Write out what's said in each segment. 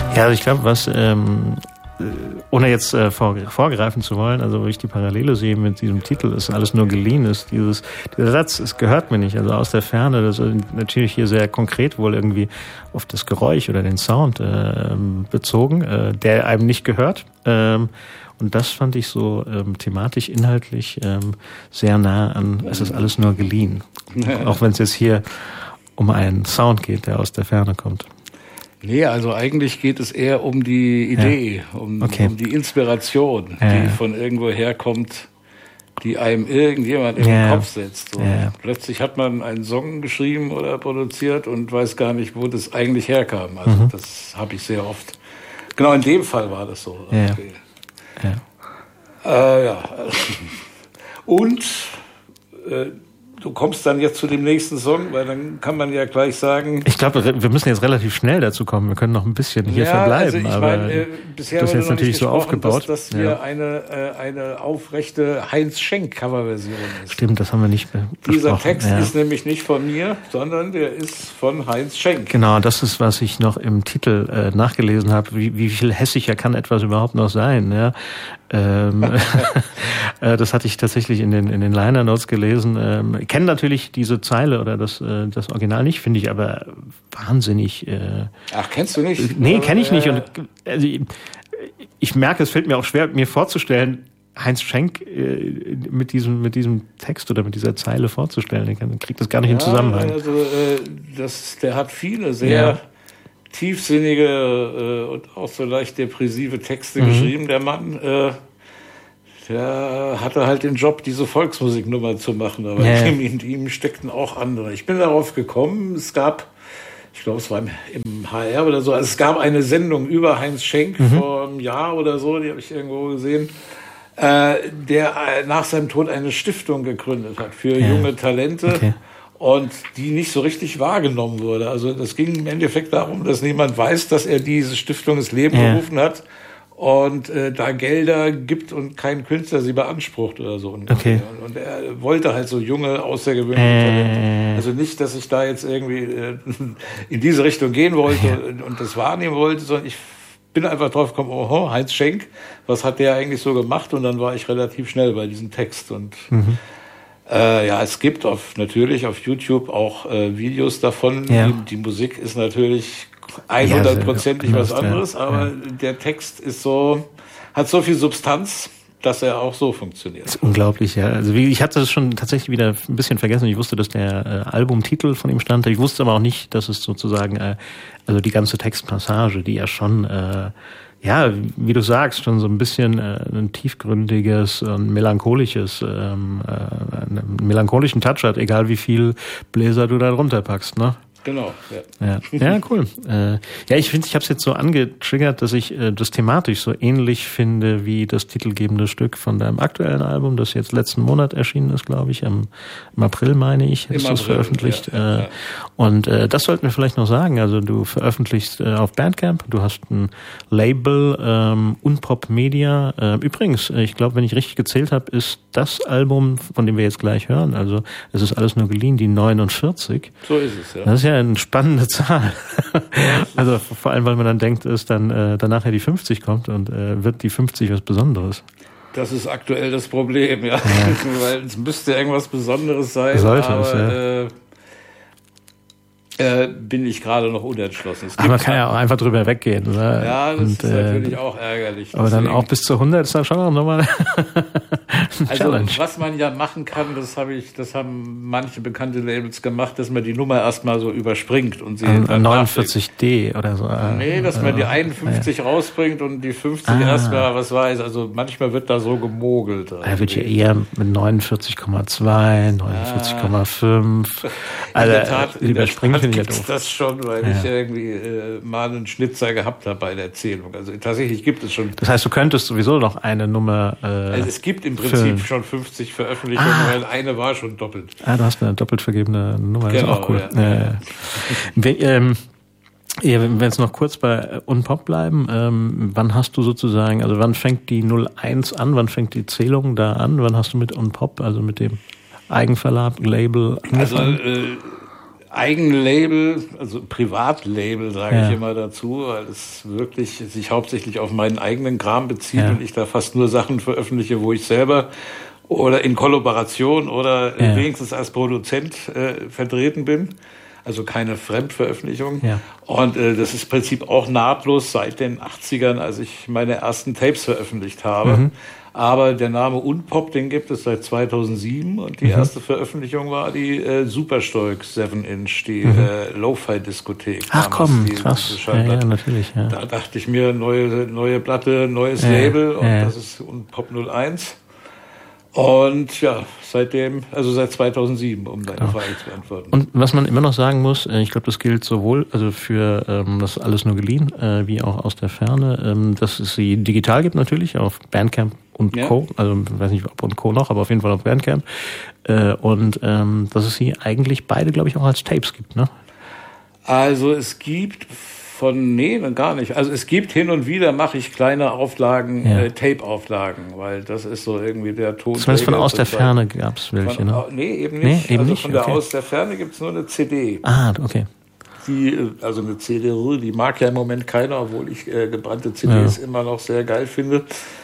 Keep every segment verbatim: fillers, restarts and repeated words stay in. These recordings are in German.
Ja, also ich glaube, was, ähm, ohne jetzt äh, vor, vorgreifen zu wollen, also wo ich die Parallele sehe mit diesem Titel, ist alles nur geliehen, ist dieses, dieser Satz, es gehört mir nicht, also aus der Ferne, das ist natürlich hier sehr konkret wohl irgendwie auf das Geräusch oder den Sound äh, bezogen, äh, der einem nicht gehört. Ähm, und das fand ich so ähm, thematisch, inhaltlich ähm, sehr nah an, es ist alles nur geliehen. Auch wenn es jetzt hier um einen Sound geht, der aus der Ferne kommt. Nee, also eigentlich geht es eher um die Idee, ja. um, okay. um die Inspiration, ja. die von irgendwo herkommt, die einem irgendjemand in ja. den Kopf setzt. So. Ja. Plötzlich hat man einen Song geschrieben oder produziert und weiß gar nicht, wo das eigentlich herkam. Also mhm. das habe ich sehr oft. Genau in dem Fall war das so. Ja. Okay. Ja. Äh, ja. Und äh, du kommst dann jetzt zu dem nächsten Song, weil dann kann man ja gleich sagen... Ich glaube, wir müssen jetzt relativ schnell dazu kommen. Wir können noch ein bisschen hier ja, verbleiben. Also ich aber mein, äh, bisher das ist jetzt noch natürlich nicht so aufgebaut, dass, dass hier ja. eine, äh, eine aufrechte Heinz-Schenk-Coverversion ist. Stimmt, das haben wir nicht be- Dieser besprochen. Text ja. ist nämlich nicht von mir, sondern der ist von Heinz Schenk. Genau, das ist, was ich noch im Titel äh, nachgelesen habe. Wie, wie viel hässlicher kann etwas überhaupt noch sein? Ja? Ähm, äh, das hatte ich tatsächlich in den in den Liner Notes gelesen. Ähm, ich kenne natürlich diese Zeile oder das äh, das Original nicht, finde ich aber wahnsinnig. Äh, Ach, kennst du nicht? Nee, kenne ich nicht. Und also, ich, ich merke, es fällt mir auch schwer, mir vorzustellen, Heinz Schenk äh, mit diesem mit diesem Text oder mit dieser Zeile vorzustellen. Ich kriege das gar nicht ja, in Zusammenhang. Also äh, das, der hat viele sehr ja. tiefsinnige äh, und auch so leicht depressive Texte mhm. geschrieben. Der Mann, äh, der hatte halt den Job, diese Volksmusiknummer zu machen, aber ja. in, in ihm steckten auch andere. Ich bin darauf gekommen, es gab, ich glaube, es war im, im H R oder so, also es gab eine Sendung über Heinz Schenk mhm. vor einem Jahr oder so, die habe ich irgendwo gesehen, äh, der nach seinem Tod eine Stiftung gegründet hat für ja. junge Talente. Okay. Und die nicht so richtig wahrgenommen wurde. Also das ging im Endeffekt darum, dass niemand weiß, dass er diese Stiftung ins Leben ja. gerufen hat und äh, da Gelder gibt und kein Künstler sie beansprucht oder so. Okay. Und er wollte halt so junge, außergewöhnliche äh. Talente. Also nicht, dass ich da jetzt irgendwie äh, in diese Richtung gehen wollte ja. und, und das wahrnehmen wollte, sondern ich bin einfach drauf gekommen, oh, Heinz Schenk, was hat der eigentlich so gemacht? Und dann war ich relativ schnell bei diesem Text und mhm. Äh, ja, es gibt auf, natürlich auf YouTube auch äh, Videos davon. Ja. Die, die Musik ist natürlich hundertprozentig ja, was anderes, ja. aber ja. der Text ist so, hat so viel Substanz, dass er auch so funktioniert. Das ist unglaublich, ja. Also wie, ich hatte das schon tatsächlich wieder ein bisschen vergessen. Ich wusste, dass der äh, Albumtitel von ihm stand. Ich wusste aber auch nicht, dass es sozusagen, äh, also die ganze Textpassage, die ja schon äh, ja, wie du sagst, schon so ein bisschen äh, ein tiefgründiges und melancholisches, ähm, äh, einen melancholischen Touch hat, egal wie viel Bläser du da drunter packst, ne? Genau, ja. Ja, ja cool. Äh, ja, ich finde, ich habe es jetzt so angetriggert, dass ich äh, das thematisch so ähnlich finde wie das titelgebende Stück von deinem aktuellen Album, das jetzt letzten Monat erschienen ist, glaube ich, im, im April, meine ich, hast du es veröffentlicht. Ja, ja, ja. Und äh, das sollten wir vielleicht noch sagen. Also du veröffentlichst äh, auf Bandcamp, du hast ein Label, ähm, Unpop Media. Äh, übrigens, ich glaube, wenn ich richtig gezählt habe, ist das Album, von dem wir jetzt gleich hören, also es ist alles nur geliehen, die neunundvierzig. So ist es, ja. Das ist ja eine spannende Zahl. Also vor allem, weil man dann denkt, dass dann äh, danach ja die fünfzig kommt und äh, wird die fünfzig was Besonderes. Das ist aktuell das Problem, ja. ja. Weil es müsste irgendwas Besonderes sein. Sollte aber, es, ja. Äh, Äh, bin ich gerade noch unentschlossen. Aber man kann ja auch einfach drüber weggehen. Oder? Ja, das und, ist natürlich äh, auch ärgerlich. Aber deswegen. Dann auch bis zu hundert ist dann schon auch nochmal Also Challenge. Was man ja machen kann, das habe ich, das haben manche bekannte Labels gemacht, dass man die Nummer erstmal so überspringt und sie dann neunundvierzig D oder so. Nee, dass man die einundfünfzig ja. rausbringt und die fünfzig ah. erstmal was weiß. Also manchmal wird da so gemogelt. Da wird ja eher mit neunundvierzig Komma zwei, neunundvierzig Komma fünf. Ah. Also in der Tat, überspringen gibt es das schon, weil ja. ich irgendwie äh, mal einen Schnitzer gehabt habe bei der Erzählung. Also tatsächlich gibt es schon. Das heißt, du könntest sowieso noch eine Nummer äh, Also es gibt im Prinzip füllen. schon fünfzig Veröffentlichungen, ah. weil eine war schon doppelt. Ah, du hast eine doppelt vergebene Nummer, genau, das ist auch cool. Ja. Äh, wenn, ähm, ja, wenn wir jetzt noch kurz bei Unpop bleiben, ähm, wann hast du sozusagen, also wann fängt die null eins an, wann fängt die Zählung da an, wann hast du mit Unpop, also mit dem Eigenverlag, Label angefangen? Also äh, Eigenlabel, also Privatlabel, sage ja. ich immer dazu, weil es wirklich sich hauptsächlich auf meinen eigenen Kram bezieht ja. und ich da fast nur Sachen veröffentliche, wo ich selber oder in Kollaboration oder ja. wenigstens als Produzent äh, vertreten bin. Also keine Fremdveröffentlichung. Ja. Und äh, das ist im Prinzip auch nahtlos seit den achtzigern, als ich meine ersten Tapes veröffentlicht habe. Mhm. Aber der Name Unpop, den gibt es seit zweitausendsieben und die mhm. erste Veröffentlichung war die äh, Superstolk seven inch, die mhm. äh, Lo-Fi-Diskothek. Ach komm, die, krass. Ja, ja, natürlich. Ja. Da dachte ich mir, neue neue Platte, neues ja, Label und ja. das ist Unpop null eins. Und ja, seitdem, also seit zweitausendsieben, um deine genau. Frage zu beantworten. Und was man immer noch sagen muss, ich glaube, das gilt sowohl also für ähm, das ist alles nur geliehen, äh, wie auch aus der Ferne, ähm, dass es sie digital gibt natürlich auf Bandcamp und ja. Co. Also ich weiß nicht, ob und Co. noch, aber auf jeden Fall auf Bandcamp. Äh, und ähm, dass es sie eigentlich beide, glaube ich, auch als Tapes gibt, ne? Also es gibt von, nee, gar nicht. Also es gibt hin und wieder, mache ich kleine Auflagen, ja. äh, Tape-Auflagen, weil das ist so irgendwie der Ton. Zumindest von aus der Ferne gab es welche, von, ne? Nee, eben nicht. Nee, eben also nicht? Von der okay. aus der Ferne gibt es nur eine C D. Ah, okay. Die, also eine C D, die mag ja im Moment keiner, obwohl ich äh, gebrannte C Ds ja. immer noch sehr geil finde.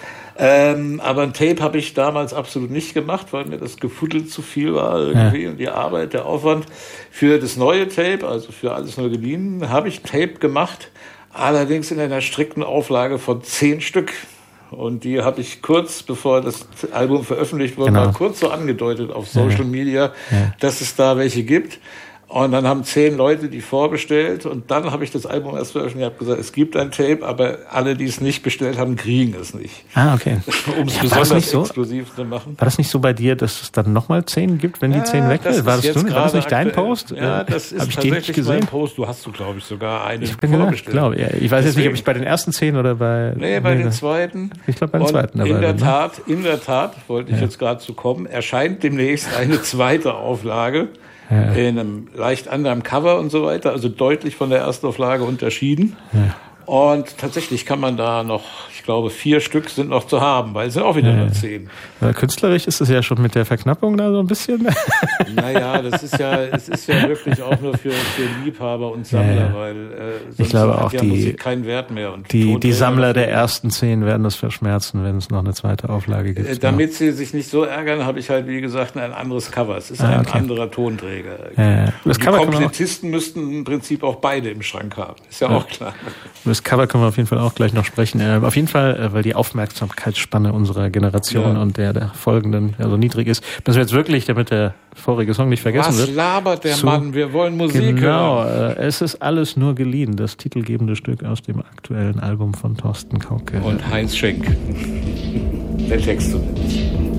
Ähm, aber ein Tape habe ich damals absolut nicht gemacht, weil mir das Gefuddel zu viel war irgendwie ja. und die Arbeit, der Aufwand. Für das neue Tape, also für alles nur geliehen, habe ich Tape gemacht, allerdings in einer strikten Auflage von zehn Stück. Und die habe ich kurz, bevor das Album veröffentlicht wurde, genau. mal kurz so angedeutet auf Social ja. Media, ja. dass es da welche gibt. Und dann haben zehn Leute die vorbestellt und dann habe ich das Album erst veröffentlicht. Ich habe gesagt, es gibt ein Tape, aber alle, die es nicht bestellt haben, kriegen es nicht. Ah, okay. Um es ja, besonders nicht so? exklusiv zu machen. War das nicht so bei dir, dass es dann nochmal zehn gibt, wenn die ja, zehn weg sind? War, das du, war das nicht dein aktuell. Post? Ja, das ist hab ich tatsächlich den gesehen? mein Post. Du hast du, glaube ich, sogar einen ich bin vorbestellt. Genau, ja. Ich weiß Deswegen. jetzt nicht, ob ich bei den ersten zehn oder bei... Nee, bei nee, den zweiten. Ich glaube, bei den und zweiten. In dabei der dann, Tat, ne? in der Tat, wollte ich ja. jetzt gerade zu kommen, erscheint demnächst eine zweite Auflage. Ja. In einem leicht anderen Cover und so weiter, also deutlich von der Erstauflage unterschieden. Ja. Und tatsächlich kann man da noch, ich glaube, vier Stück sind noch zu haben, weil es sind auch wieder ja. nur zehn. Ja, künstlerisch ist es ja schon mit der Verknappung da so ein bisschen. Naja, das ist ja, es ist ja wirklich auch nur für, für Liebhaber und Sammler, ja, ja. weil äh, sonst ich glaube hat auch ja die, Musik keinen Wert mehr. Und die, die Sammler der ersten zehn werden das verschmerzen, wenn es noch eine zweite Auflage gibt. Äh, damit ja. sie sich nicht so ärgern, habe ich halt, wie gesagt, ein anderes Cover. Es ist ah, okay. ein anderer Tonträger. Ja, ja. Das die Cover Komplettisten müssten im Prinzip auch beide im Schrank haben. Ist ja, ja. auch klar. Das Cover können wir auf jeden Fall auch gleich noch sprechen. Äh, auf jeden Fall, äh, weil die Aufmerksamkeitsspanne unserer Generation ja. und der der folgenden ja, so niedrig ist, müssen wir jetzt wirklich, damit der vorige Song nicht vergessen Was wird. Was labert der zu, Mann? Wir wollen Musik genau, hören. Genau, äh, es ist alles nur geliehen. Das titelgebende Stück aus dem aktuellen Album von Thorsten Kauke. Und Heinz Schenk. Der Text zumindest.